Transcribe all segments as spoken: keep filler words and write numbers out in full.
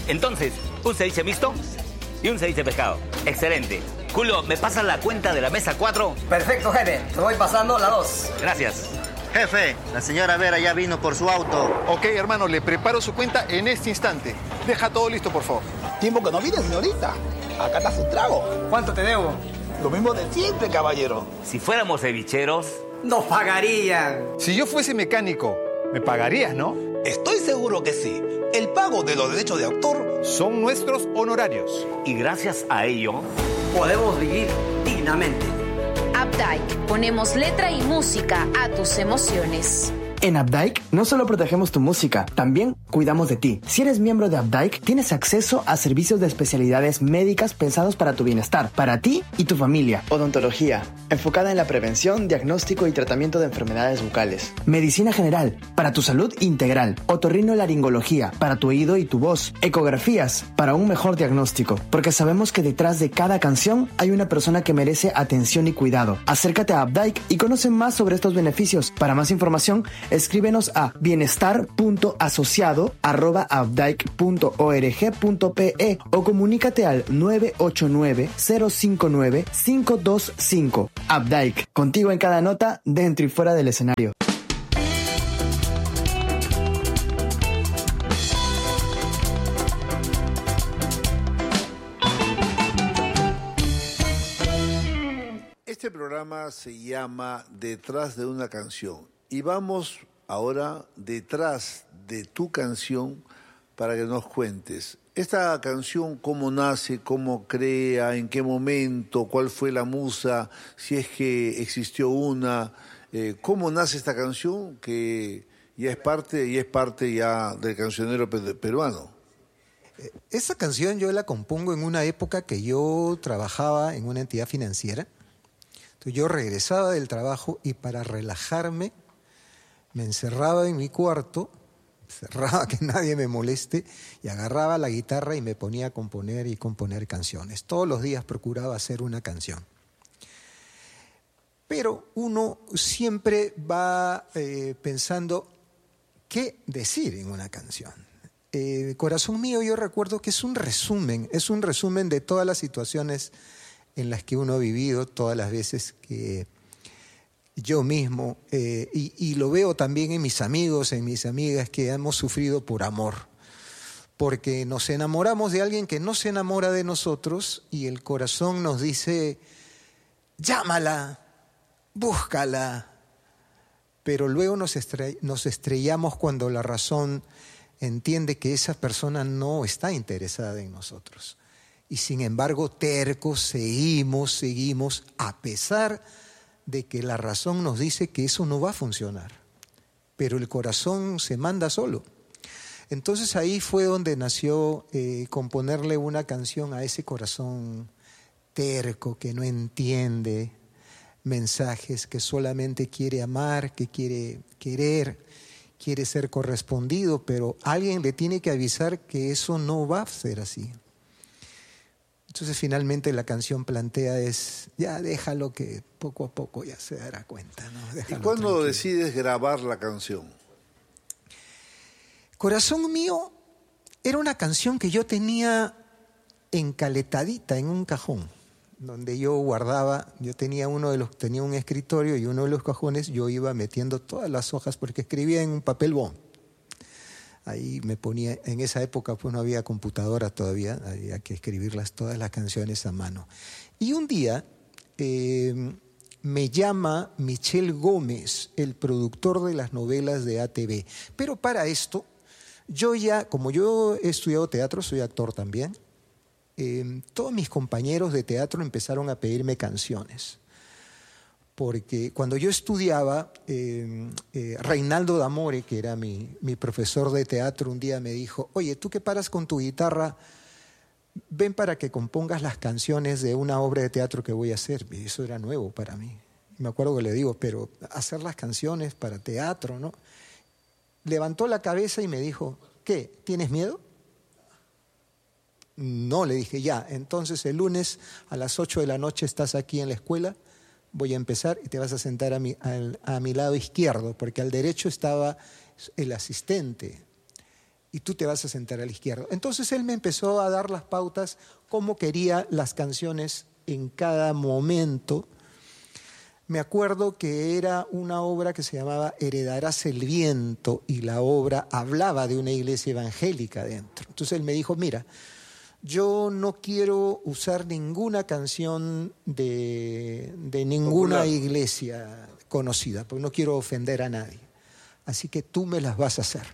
Entonces, un ceviche mixto y un ceviche de pescado. Excelente. Julio, ¿me pasas la cuenta de la mesa cuatro? Perfecto, jefe. Te voy pasando la dos. Gracias. Jefe, la señora Vera ya vino por su auto. Ok, hermano, le preparo su cuenta en este instante. Deja todo listo, por favor. Tiempo que no viene, señorita. Acá está su trago. ¿Cuánto te debo? Lo mismo de siempre, caballero. Si fuéramos cevicheros... Nos pagarían. Si yo fuese mecánico, me pagarías, ¿no? Estoy seguro que sí. El pago de los derechos de autor son nuestros honorarios. Y gracias a ello... podemos vivir dignamente. Updike, ponemos letra y música a tus emociones. En Updike no solo protegemos tu música, también cuidamos de ti. Si eres miembro de Updike, tienes acceso a servicios de especialidades médicas pensados para tu bienestar, para ti y tu familia. Odontología, enfocada en la prevención, diagnóstico y tratamiento de enfermedades bucales. Medicina general, para tu salud integral. Otorrinolaringología, para tu oído y tu voz. Ecografías, para un mejor diagnóstico. Porque sabemos que detrás de cada canción hay una persona que merece atención y cuidado. Acércate a Updike y conoce más sobre estos beneficios. Para más información, escríbenos a bienestar punto asociado arroba updike punto org punto pe o comunícate al nueve ocho nueve, cero cinco nueve, cinco dos cinco. Updike, contigo en cada nota, dentro y fuera del escenario. Este programa se llama Detrás de una canción. Y vamos ahora detrás de tu canción para que nos cuentes. Esta canción, ¿cómo nace? ¿Cómo crea? ¿En qué momento? ¿Cuál fue la musa? Si es que existió una. Eh, ¿Cómo nace esta canción? Que ya es parte, y es parte ya del cancionero peruano. Esa canción yo la compongo en una época que yo trabajaba en una entidad financiera. Entonces yo regresaba del trabajo y para relajarme me encerraba en mi cuarto, cerraba que nadie me moleste y agarraba la guitarra y me ponía a componer y componer canciones. Todos los días procuraba hacer una canción. Pero uno siempre va eh, pensando qué decir en una canción. Eh, Corazón Mío, yo recuerdo que es un resumen, es un resumen de todas las situaciones en las que uno ha vivido, todas las veces que yo mismo, eh, y, y lo veo también en mis amigos, en mis amigas, que hemos sufrido por amor, porque nos enamoramos de alguien que no se enamora de nosotros y el corazón nos dice, llámala, búscala, pero luego nos, estre- nos estrellamos cuando la razón entiende que esa persona no está interesada en nosotros. Y sin embargo, tercos, seguimos, seguimos, a pesar de que la razón nos dice que eso no va a funcionar. Pero el corazón se manda solo. Entonces ahí fue donde nació eh, componerle una canción a ese corazón terco que no entiende mensajes, que solamente quiere amar, que quiere querer, quiere ser correspondido, pero alguien le tiene que avisar que eso no va a ser así. Entonces finalmente la canción plantea es, ya déjalo que poco a poco ya se dará cuenta, ¿no? ¿Y cuándo decides grabar la canción? Corazón Mío era una canción que yo tenía encaletadita en un cajón, donde yo guardaba, yo tenía uno de los, tenía un escritorio y uno de los cajones yo iba metiendo todas las hojas porque escribía en un papel bond. Ahí me ponía, en esa época pues no había computadora todavía, había que escribirlas todas las canciones a mano. Y un día eh, me llama Michel Gómez, el productor de las novelas de A T V. Pero para esto, yo ya, como yo he estudiado teatro, soy actor también, eh, todos mis compañeros de teatro empezaron a pedirme canciones. Porque cuando yo estudiaba, eh, eh, Reinaldo D'Amore, que era mi, mi profesor de teatro, un día me dijo, oye, tú que paras con tu guitarra, ven para que compongas las canciones de una obra de teatro que voy a hacer. Y eso era nuevo para mí. Me acuerdo que le digo, pero hacer las canciones para teatro, ¿no? Levantó la cabeza y me dijo, ¿qué? ¿Tienes miedo? No, le dije, ya, entonces el lunes a las ocho de la noche estás aquí en la escuela, voy a empezar y te vas a sentar a mi, a, a mi lado izquierdo, porque al derecho estaba el asistente. y tú te vas a sentar al izquierdo. Entonces él me empezó a dar las pautas, cómo quería las canciones en cada momento. Me acuerdo que era una obra que se llamaba Heredarás el viento, y la obra hablaba de una iglesia evangélica dentro. Entonces él me dijo, mira, yo no quiero usar ninguna canción de, de ninguna Popular. iglesia conocida, porque no quiero ofender a nadie. Así que tú me las vas a hacer.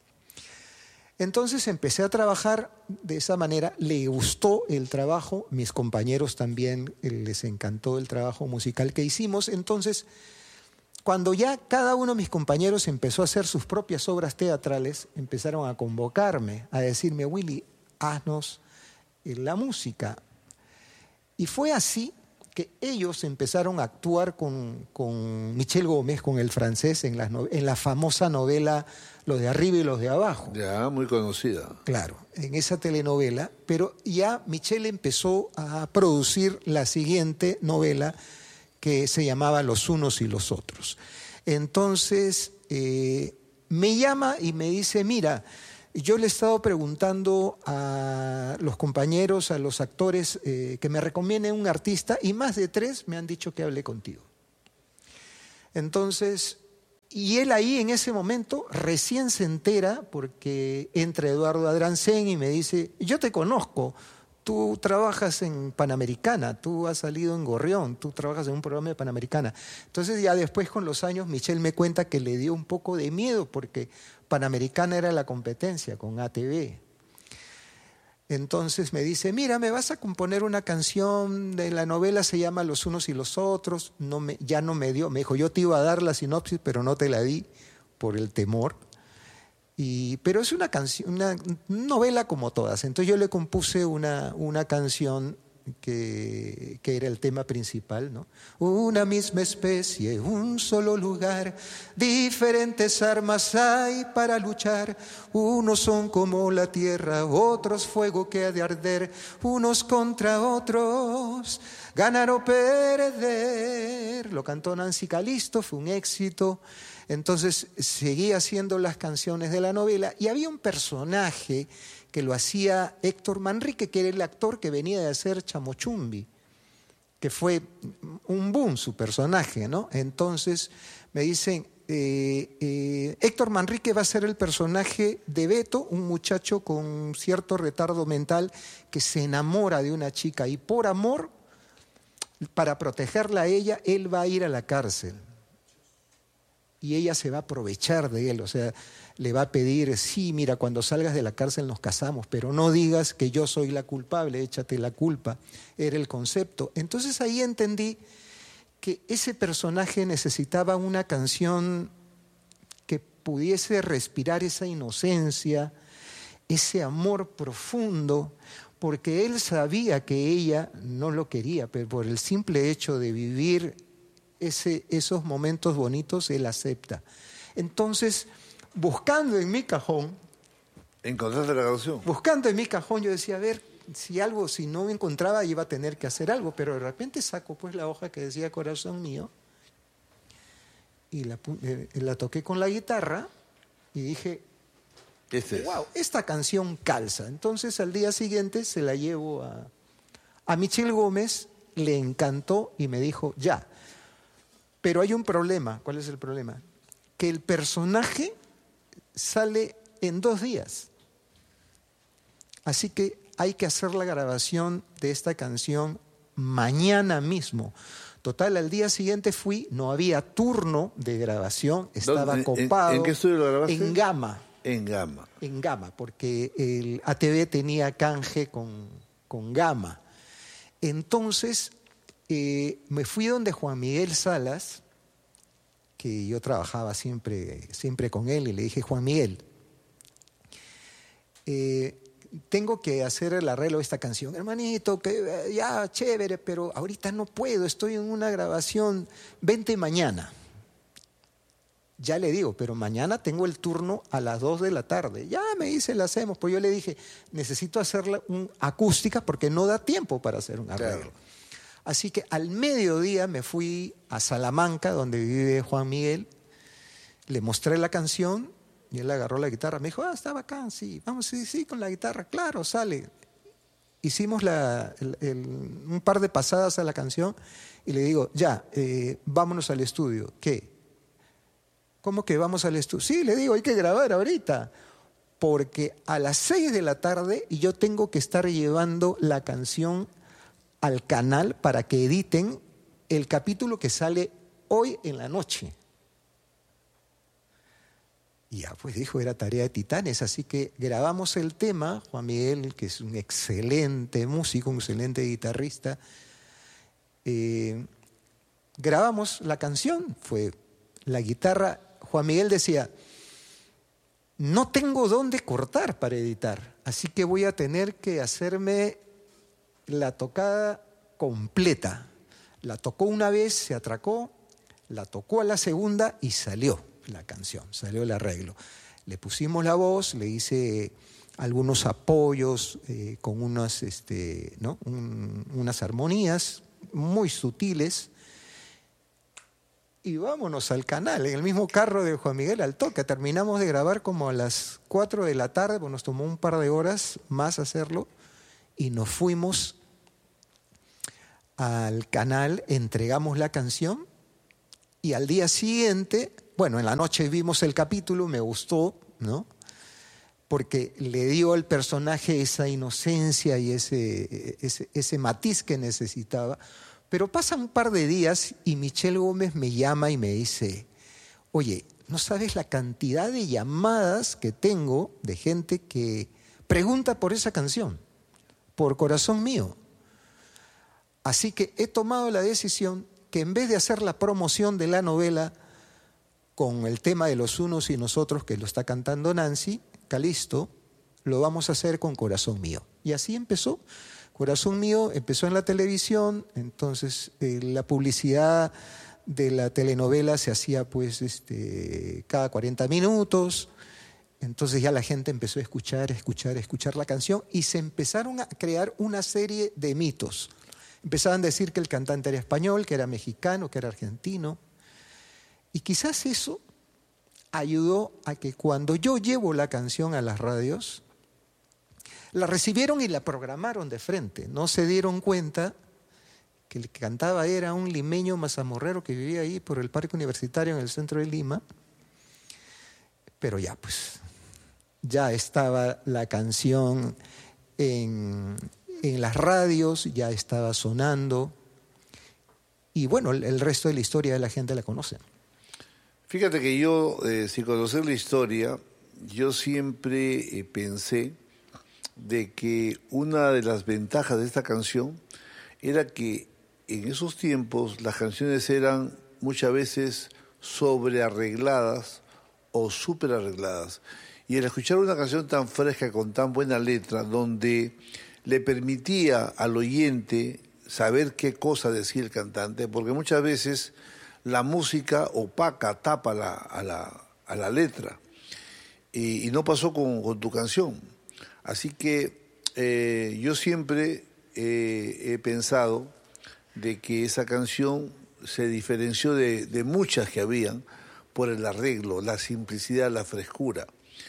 Entonces empecé a trabajar de esa manera, le gustó el trabajo, mis compañeros también les encantó el trabajo musical que hicimos. Entonces, cuando ya cada uno de mis compañeros empezó a hacer sus propias obras teatrales, empezaron a convocarme, a decirme, Willy, haznos la música. Y fue así que ellos empezaron a actuar con, con Michel Gómez, con el francés, en, las no, en la famosa novela Los de arriba y los de abajo. Ya, muy conocida. Claro, en esa telenovela, pero ya Michel empezó a producir la siguiente novela que se llamaba Los unos y los otros. Entonces, eh, me llama y me dice, mira, yo le he estado preguntando a los compañeros, a los actores, eh, que me recomienden un artista, y más de tres me han dicho que hable contigo. Entonces, y él ahí en ese momento recién se entera, porque entra Eduardo Adrancén y me dice, yo te conozco, tú trabajas en Panamericana, tú has salido en Gorrión, tú trabajas en un programa de Panamericana. Entonces ya después con los años Michel me cuenta que le dio un poco de miedo porque Panamericana era la competencia con A T V. Entonces me dice, mira, me vas a componer una canción, de la novela se llama Los unos y los otros. No me, ya no me dio, me dijo, yo te iba a dar la sinopsis, pero no te la di por el temor. Y, pero es una, canción, una novela como todas. Entonces yo le compuse una, una canción que, que era el tema principal, ¿no? Una misma especie, un solo lugar, diferentes armas hay para luchar. Unos son como la tierra, otros fuego que ha de arder, unos contra otros, ganar o perder. Lo cantó Nancy Calisto, fue un éxito. Entonces seguí haciendo las canciones de la novela y había un personaje que lo hacía Héctor Manrique, que era el actor que venía de hacer Chamochumbi, que fue un boom su personaje, ¿no? Entonces me dicen, eh, eh, Héctor Manrique va a ser el personaje de Beto, un muchacho con cierto retardo mental que se enamora de una chica y por amor, para protegerla a ella, él va a ir a la cárcel. Y ella se va a aprovechar de él, o sea, le va a pedir, sí, mira, cuando salgas de la cárcel nos casamos, pero no digas que yo soy la culpable, échate la culpa, era el concepto. Entonces ahí entendí que ese personaje necesitaba una canción que pudiese respirar esa inocencia, ese amor profundo, porque él sabía que ella no lo quería, pero por el simple hecho de vivir Ese, esos momentos bonitos, él acepta. Entonces, buscando en mi cajón... ¿Encontraste la canción? Buscando en mi cajón, yo decía, a ver, si algo, si no me encontraba, iba a tener que hacer algo, pero de repente saco pues la hoja que decía Corazón Mío y la, eh, la toqué con la guitarra y dije, este es. wow, esta canción calza. Entonces, al día siguiente se la llevo a, a Michel Gómez, le encantó y me dijo, ya. Pero hay un problema. ¿Cuál es el problema? Que el personaje sale en dos días. Así que hay que hacer la grabación de esta canción mañana mismo. Total, al día siguiente fui, no había turno de grabación, estaba ¿En, copado. ¿En, en qué estudio lo grabaste? En Gama. En Gama. En Gama, porque el A T V tenía canje con, con Gama. Entonces... Eh, me fui donde Juan Miguel Salas, que yo trabajaba siempre, siempre con él, y le dije, Juan Miguel, eh, tengo que hacer el arreglo de esta canción. Hermanito, que eh, ya, chévere, pero ahorita no puedo, estoy en una grabación, vente mañana. Ya le digo, pero mañana tengo el turno a las dos de la tarde. Ya me dice, la hacemos. Pues yo le dije, necesito hacerla un, acústica porque no da tiempo para hacer un arreglo. Claro. Así que al mediodía me fui a Salamanca, donde vive Juan Miguel, le mostré la canción, Y él agarró la guitarra, me dijo, ah, está bacán, sí, vamos, sí, sí, con la guitarra, claro, sale. Hicimos la, el, el, un par de pasadas a la canción y le digo, ya, eh, vámonos al estudio. ¿Qué? ¿Cómo que vamos al estudio? Sí, le digo, hay que grabar ahorita, porque a las seis de la tarde yo tengo que estar llevando la canción al canal para que editen el capítulo que sale hoy en la noche. Y ya, pues dijo, era tarea de titanes, así que grabamos el tema. Juan Miguel, que es un excelente músico, un excelente guitarrista, eh, grabamos la canción, fue la guitarra. Juan Miguel decía, no tengo dónde cortar para editar, así que voy a tener que hacerme la tocada completa. La tocó una vez, se atracó, la tocó a la segunda y salió la canción, salió el arreglo. Le pusimos la voz, le hice algunos apoyos eh, con unas, este, ¿no? Un, unas armonías muy sutiles y vámonos al canal, en el mismo carro de Juan Miguel al toque. Terminamos de grabar como a las cuatro de la tarde, pues nos tomó un par de horas más hacerlo y nos fuimos al canal, entregamos la canción y al día siguiente, bueno, en la noche vimos el capítulo, me gustó, ¿no? Porque le dio al personaje esa inocencia y ese, ese, ese matiz que necesitaba. Pero pasan un par de días y Michelle Gómez me llama y me dice, oye, no sabes la cantidad de llamadas que tengo de gente que pregunta por esa canción, por Corazón Mío. Así que he tomado la decisión que en vez de hacer la promoción de la novela con el tema de los unos y nosotros, que lo está cantando Nancy Calisto, lo vamos a hacer con Corazón Mío. Y así empezó. Corazón Mío empezó en la televisión, entonces eh, la publicidad de la telenovela se hacía pues este, cada cuarenta minutos, entonces ya la gente empezó a escuchar, escuchar, escuchar la canción y se empezaron a crear una serie de mitos. Empezaban a decir que el cantante era español, que era mexicano, que era argentino. Y quizás eso ayudó a que cuando yo llevo la canción a las radios, la recibieron y la programaron de frente. No se dieron cuenta que el que cantaba era un limeño mazamorrero que vivía ahí por el Parque Universitario en el centro de Lima. Pero ya pues, ya estaba la canción en, en las radios, ya estaba sonando. Y bueno, el, el resto de la historia de la gente la conoce. Fíjate que yo, eh, sin conocer la historia, yo siempre eh, pensé de que una de las ventajas de esta canción era que en esos tiempos las canciones eran muchas veces sobrearregladas o superarregladas. Y al escuchar una canción tan fresca, con tan buena letra, donde le permitía al oyente saber qué cosa decía el cantante, porque muchas veces la música opaca, tapa la, a, la, a la letra. Y, y no pasó con, con tu canción. Así que eh, yo siempre eh, he pensado de que esa canción se diferenció de, de muchas que habían por el arreglo, la simplicidad, la frescura.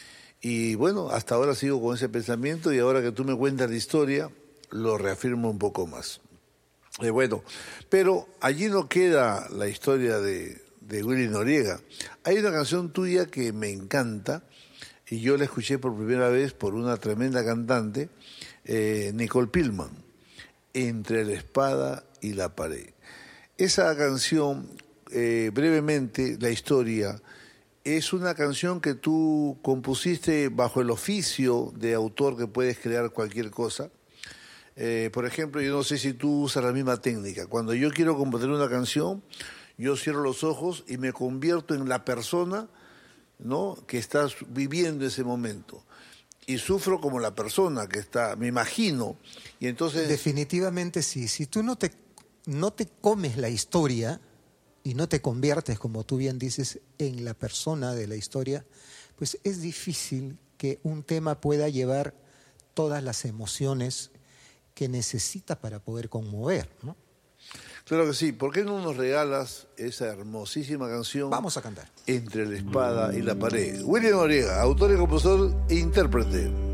Y bueno, hasta ahora sigo con ese pensamiento y ahora que tú me cuentas la historia, lo reafirmo un poco más. Eh, bueno, pero allí no queda la historia de, de Willy Noriega. Hay una canción tuya que me encanta y yo la escuché por primera vez por una tremenda cantante, eh, Nicole Pillman, Entre la espada y la pared. Esa canción, eh, brevemente, la historia, es una canción que tú compusiste bajo el oficio de autor que puedes crear cualquier cosa. Eh, por ejemplo, yo no sé si tú usas la misma técnica. Cuando yo quiero componer una canción, yo cierro los ojos y me convierto en la persona, ¿no?, que estás viviendo ese momento. Y sufro como la persona que está, me imagino. Y entonces... Definitivamente sí. Si tú no te, no te comes la historia y no te conviertes, como tú bien dices, en la persona de la historia, pues es difícil que un tema pueda llevar todas las emociones que necesita para poder conmover, ¿no? Claro que sí. ¿Por qué no nos regalas esa hermosísima canción? Vamos a cantar. Entre la espada y la pared. William Noriega, autor y compositor e intérprete.